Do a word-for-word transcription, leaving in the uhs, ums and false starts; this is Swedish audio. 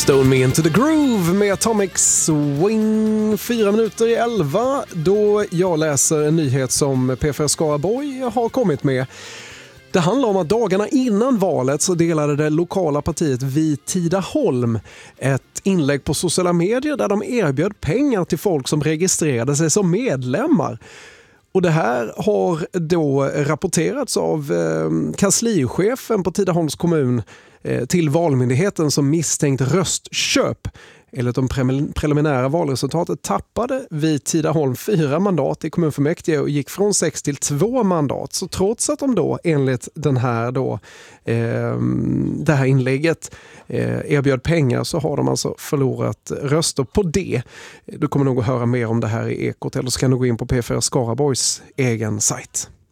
Stone Me Into The Groove med Atomic Swing. Fyra minuter i elva då jag läser en nyhet som P F R Skaraborg har kommit med. Det handlar om att dagarna innan valet så delade det lokala partiet Vid Tidaholm ett inlägg på sociala medier där de erbjöd pengar till folk som registrerade sig som medlemmar. Och det här har då rapporterats av eh, kanslichefen på Tidaholms kommun eh, till Valmyndigheten som misstänkt röstköp. Enligt de pre- preliminära valresultatet tappade Vid Tidaholm fyra mandat i kommunfullmäktige och gick från sex till två mandat. Så trots att de då enligt den här då, eh, det här inlägget eh, erbjöd pengar så har de alltså förlorat röster på det. Du kommer nog att höra mer om det här i Ekot eller så kan du gå in på P F R Skaraborgs egen sajt.